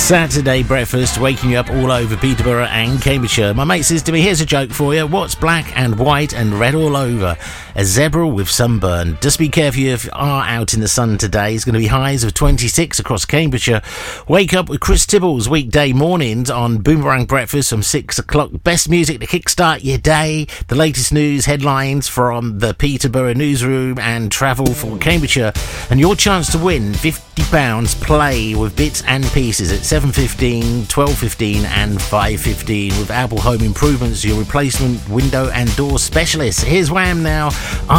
Saturday breakfast, waking you up all over Peterborough and Cambridgeshire. My mate says to me, here's a joke for you. What's black and white and red all over? A zebra with sunburn. Just be careful if you are out in the sun today. It's going to be highs of 26 across Cambridgeshire. Wake up with Chris Tibbles weekday mornings on Boomerang Breakfast from 6 o'clock. Best music to kickstart your day. The latest news, headlines from the Peterborough newsroom and travel for Cambridgeshire. And your chance to win £50 play with bits and pieces at 7:15, 12:15 and 5:15 with Apple Home Improvements, your replacement window and door specialist. Here's Wham now.